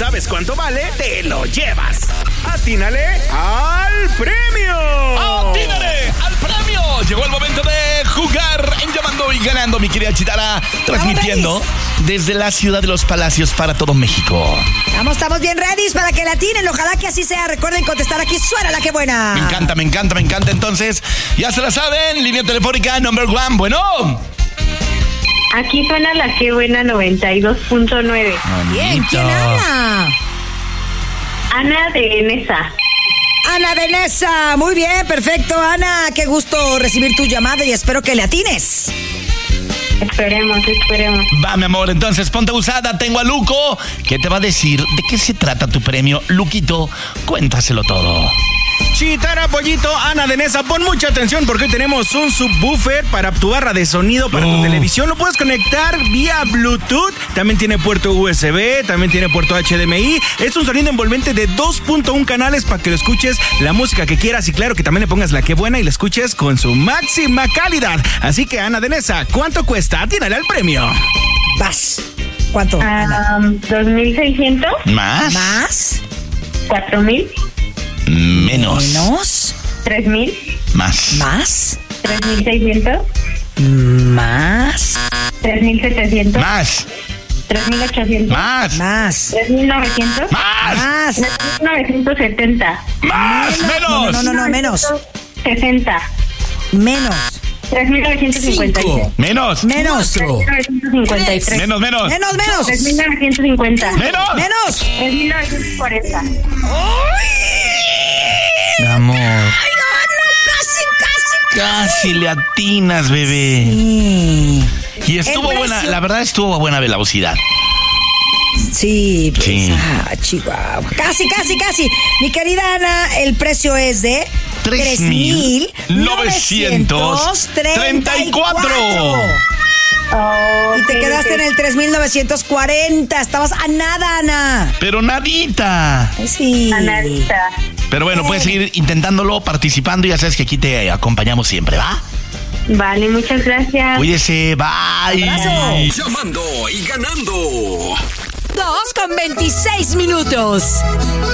sabes cuánto vale, te lo llevas. ¡Atínale al premio! ¡Atínale al premio! Llegó el momento de jugar en Llamando y Ganando, mi querida Chitara, transmitiendo desde la ciudad de los Palacios para todo México. Estamos bien ready para que la atinen. Ojalá que así sea. Recuerden contestar aquí. Suena la que buena. Me encanta. Entonces, ya se la saben. Línea telefónica number 1. Bueno. Aquí suena la que buena 92.9. Bien, ¿quién habla? Ana de Nesa. Ana de Nesa. Muy bien, perfecto, Ana. Qué gusto recibir tu llamada y espero que le atines. Esperemos. Va, mi amor, entonces ponte usada. Tengo a Luco, que te va a decir de qué se trata tu premio. Luquito, cuéntaselo todo. Chitara, Pollito, Ana de Nesa, pon mucha atención porque hoy tenemos un subwoofer para tu barra de sonido, para tu televisión. Lo puedes conectar vía Bluetooth. También tiene puerto USB, también tiene puerto HDMI. Es un sonido envolvente de 2.1 canales para que lo escuches la música que quieras. Y claro, que también le pongas la que buena y la escuches con su máxima calidad. Así que, Ana de Nesa, ¿cuánto cuesta? Atínale al premio. Vas. ¿Cuánto? 2,600. ¿Más? ¿Más? 4,000. Menos. 3,000. Más. 3,600. Más. 3,700. Más. 3,800. Más. 3,900. Más. 3,970. Más. Menos. No, menos. 60. Menos. 3,956. Menos. 3,953. Menos. Menos. 3,950. Menos. 3,940. Amor. Casi. Casi le atinas, bebé. Sí. Y estuvo buena, la verdad estuvo a buena velocidad. Sí, pues, Sí. Chihuahua. Casi. Mi querida Ana, el precio es de 3,934. Y te quedaste en el 3,940. Estabas a nada, Ana. Pero nadita. Sí. Anadita. Pero bueno, puedes seguir intentándolo, participando. Ya sabes que aquí te acompañamos siempre, ¿va? Vale, muchas gracias. Cuídese, bye. Abrazo. Llamando y Ganando. 2:26.